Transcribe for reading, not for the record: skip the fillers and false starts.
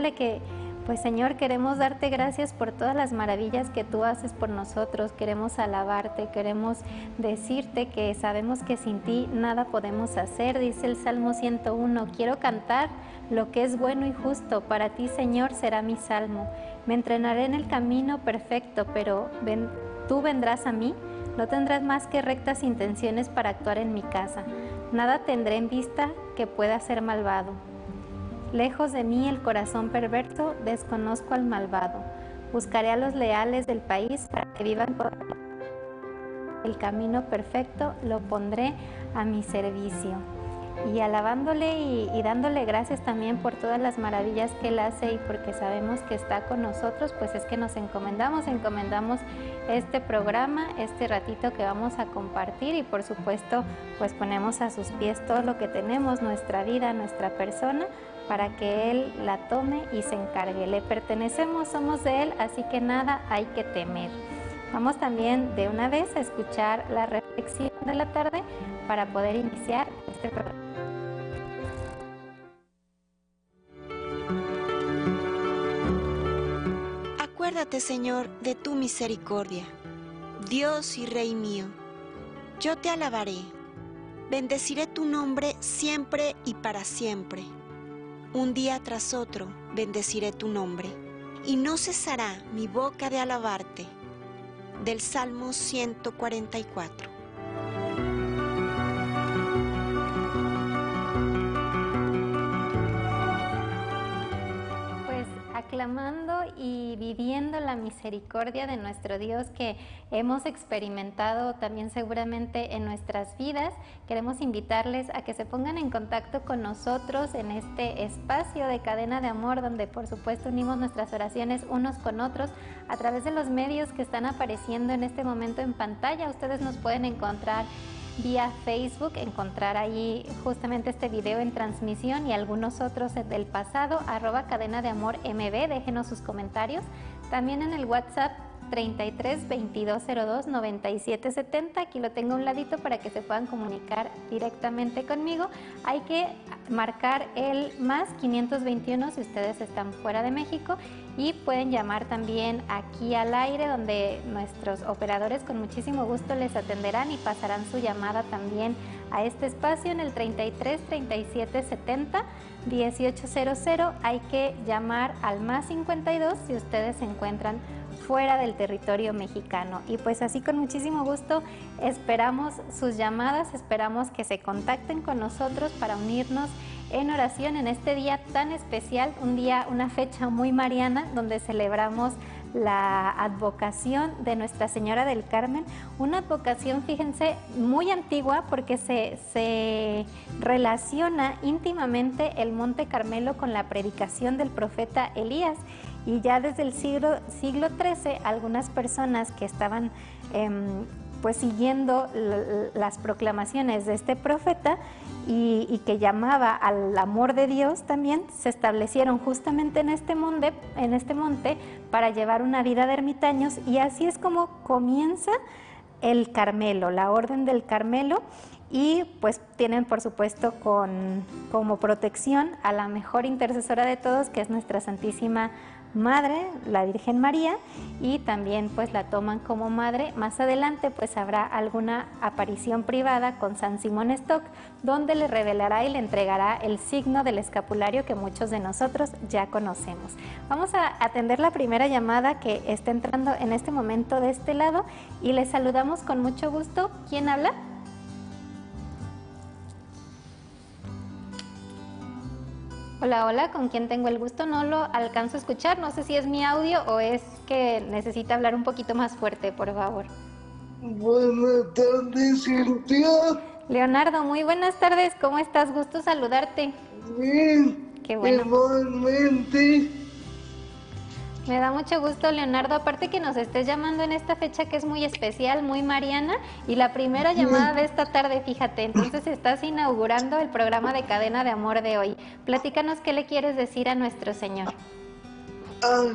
diciéndole que, pues Señor, queremos darte gracias por todas las maravillas que tú haces por nosotros, queremos alabarte, queremos decirte que sabemos que sin ti nada podemos hacer. Dice el Salmo 101, quiero cantar lo que es bueno y justo, para ti Señor será mi salmo. Me entrenaré en el camino perfecto, pero tú vendrás a mí, no tendrás más que rectas intenciones para actuar en mi casa. Nada tendré en vista que pueda ser malvado. Lejos de mí el corazón perverso, desconozco al malvado. Buscaré a los leales del país para que vivan por el camino perfecto, lo pondré a mi servicio. Y alabándole y dándole gracias también por todas las maravillas que Él hace y porque sabemos que está con nosotros, pues es que nos encomendamos este programa, este ratito que vamos a compartir y por supuesto pues ponemos a sus pies todo lo que tenemos, nuestra vida, nuestra persona, para que Él la tome y se encargue. Le pertenecemos, somos de Él, así que nada hay que temer. Vamos también de una vez a escuchar la reflexión de la tarde para poder iniciar este programa. Acuérdate, Señor, de tu misericordia. Dios y Rey mío, yo te alabaré. Bendeciré tu nombre siempre y para siempre. Un día tras otro bendeciré tu nombre, y no cesará mi boca de alabarte. Del Salmo 144. Aclamando y viviendo la misericordia de nuestro Dios que hemos experimentado también seguramente en nuestras vidas, queremos invitarles a que se pongan en contacto con nosotros en este espacio de Cadena de Amor, donde por supuesto unimos nuestras oraciones unos con otros a través de los medios que están apareciendo en este momento en pantalla. Ustedes nos pueden encontrar vía Facebook, encontrar ahí justamente este video en transmisión y algunos otros del pasado, @Cadena de Amor MB, déjenos sus comentarios. También en el WhatsApp 33 2202 9770, aquí lo tengo a un ladito para que se puedan comunicar directamente conmigo. Hay que marcar el más 521 si ustedes están fuera de México y pueden llamar también aquí al aire, donde nuestros operadores con muchísimo gusto les atenderán y pasarán su llamada también a este espacio en el 33 37 70 1800. Hay que llamar al más 52 si ustedes se encuentran fuera del territorio mexicano. Y pues así con muchísimo gusto esperamos sus llamadas, esperamos que se contacten con nosotros para unirnos en oración en este día tan especial, una fecha muy mariana donde celebramos la advocación de Nuestra Señora del Carmen, una advocación, fíjense, muy antigua porque se relaciona íntimamente el Monte Carmelo con la predicación del profeta Elías. Y ya desde el siglo XIII, algunas personas que estaban pues siguiendo las proclamaciones de este profeta y que llamaba al amor de Dios también, se establecieron justamente en este monte para llevar una vida de ermitaños, y así es como comienza el Carmelo, la Orden del Carmelo. Y pues tienen por supuesto como protección a la mejor intercesora de todos, que es nuestra Santísima Madre, la Virgen María, y también pues la toman como madre. Más adelante pues habrá alguna aparición privada con San Simón Stock, donde le revelará y le entregará el signo del escapulario que muchos de nosotros ya conocemos. Vamos a atender la primera llamada que está entrando en este momento de este lado y les saludamos con mucho gusto. ¿Quién habla? Hola, hola, ¿con quién tengo el gusto? No lo alcanzo a escuchar, no sé si es mi audio o es que necesita hablar un poquito más fuerte, por favor. Buenas tardes, Cintia. Leonardo, muy buenas tardes, ¿cómo estás? Gusto saludarte. Bien, Qué bueno. Igualmente. Me da mucho gusto, Leonardo, aparte que nos estés llamando en esta fecha que es muy especial, muy mariana, y la primera llamada de esta tarde, fíjate, entonces estás inaugurando el programa de Cadena de Amor de hoy. Platícanos qué le quieres decir a nuestro Señor.